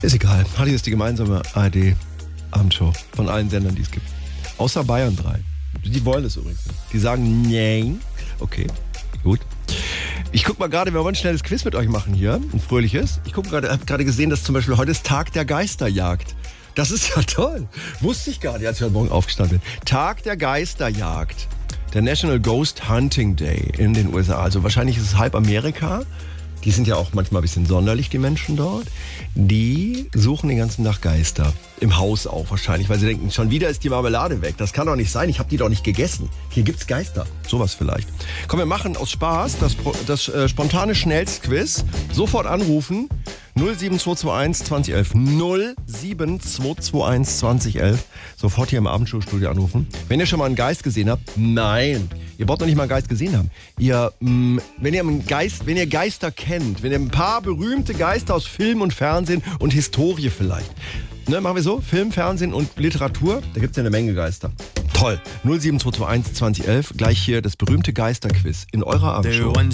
Ist egal. Hardy ist die gemeinsame ARD-Abendshow von allen Sendern, die es gibt. Außer Bayern 3. Die wollen es übrigens nicht. Die sagen, nein. Okay, gut. Ich guck mal gerade, wir wollen ein schnelles Quiz mit euch machen hier. Ein fröhliches. Ich habe gerade gesehen, dass zum Beispiel heute ist Tag der Geisterjagd. Das ist ja toll. Wusste ich gar nicht, als ich heute Morgen aufgestanden bin. Tag der Geisterjagd. Der National Ghost Hunting Day in den USA. Also wahrscheinlich ist es halb Amerika. Die sind ja auch manchmal ein bisschen sonderlich, die Menschen dort. Die suchen den ganzen Tag Geister. Im Haus auch wahrscheinlich, weil sie denken, schon wieder ist die Marmelade weg. Das kann doch nicht sein, ich habe die doch nicht gegessen. Hier gibt's Geister. Sowas vielleicht. Komm, wir machen aus Spaß das spontane Schnellstquiz. Sofort anrufen. 07221 2011. 07221 2011. Sofort hier im Abendshow-Studio anrufen. Wenn ihr schon mal einen Geist gesehen habt, nein. Ihr braucht noch nicht mal einen Geist gesehen haben. Wenn ihr Geister kennt, wenn ihr ein paar berühmte Geister aus Film und Fernsehen und Historie vielleicht. Ne, machen wir so? Film, Fernsehen und Literatur. Da gibt es ja eine Menge Geister. Toll. 07221 2011. Gleich hier das berühmte Geisterquiz in eurer Abendshow.